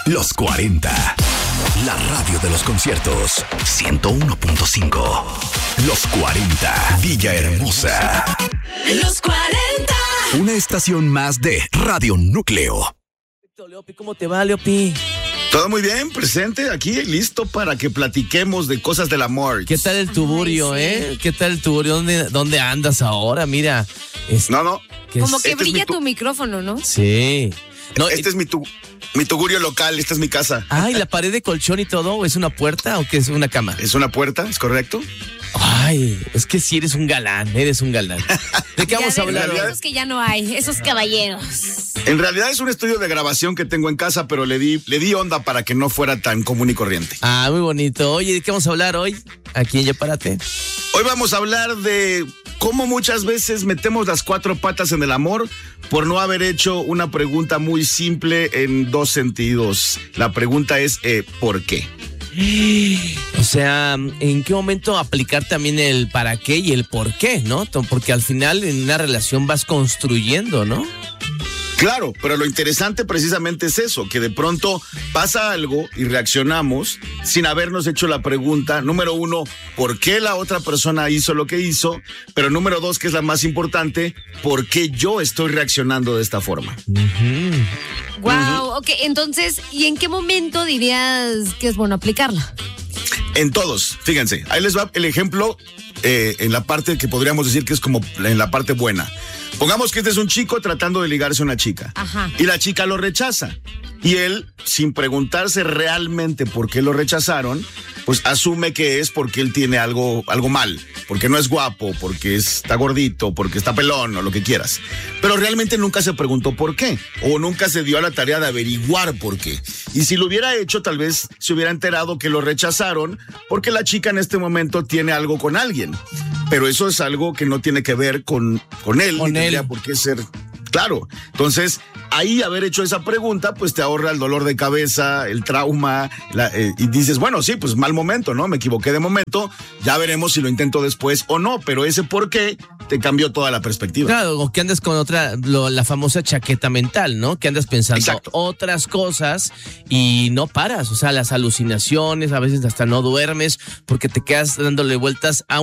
Los 40. La radio de los conciertos. 101.5. Los 40. Villahermosa. Los 40. Una estación más de Radio Núcleo. Leopi, ¿cómo te va, Leopi? Todo muy bien, presente aquí, listo para que platiquemos de cosas del amor. ¿Qué tal el tuburio, ¿Qué tal el tuburio? ¿Dónde andas ahora? Mira. No. Como que brilla tu micrófono, ¿no? Sí. No, este es mi tugurio local, esta es mi casa. Ay, la pared de colchón y todo, ¿es una puerta o qué es una cama? Es una puerta, ¿es correcto? Ay, es que sí eres un galán. ¿De qué vamos a hablar? Esos que ya no hay, esos caballeros. En realidad es un estudio de grabación que tengo en casa, pero le di onda para que no fuera tan común y corriente. Ah, muy bonito. Oye, ¿de qué vamos a hablar hoy? Aquí en Ya Párate. Hoy vamos a hablar de cómo muchas veces metemos las cuatro patas en el amor por no haber hecho una pregunta muy simple en dos sentidos. La pregunta es, ¿por qué? O sea, ¿en qué momento aplicar también el para qué y el por qué, no? Porque al final en una relación vas construyendo, ¿no? Claro, pero lo interesante precisamente es eso, que de pronto pasa algo y reaccionamos sin habernos hecho la pregunta, número uno, ¿por qué la otra persona hizo lo que hizo? Pero número dos, que es la más importante, ¿por qué yo estoy reaccionando de esta forma? Wow, ok, entonces, ¿y en qué momento dirías que es bueno aplicarla? En todos, fíjense, ahí les va el ejemplo en la parte que podríamos decir que es como en la parte buena. Pongamos que este es un chico tratando de ligarse a una chica. Ajá. Y la chica lo rechaza. Y él, sin preguntarse realmente por qué lo rechazaron, pues asume que es porque él tiene algo mal, porque no es guapo, porque está gordito, porque está pelón o lo que quieras. Pero realmente nunca se preguntó por qué, o nunca se dio a la tarea de averiguar por qué. Y si lo hubiera hecho, tal vez se hubiera enterado que lo rechazaron porque la chica en este momento tiene algo con alguien. Pero eso es algo que no tiene que ver con él, ni tendría por qué ser. Claro, entonces ahí haber hecho esa pregunta pues te ahorra el dolor de cabeza, el trauma, y dices, bueno, sí, pues mal momento, ¿no? Me equivoqué de momento, ya veremos si lo intento después o no, pero ese por qué te cambió toda la perspectiva. Claro, o que andas con la famosa chaqueta mental, ¿no? Que andas pensando otras cosas y no paras, o sea, las alucinaciones, a veces hasta no duermes porque te quedas dándole vueltas a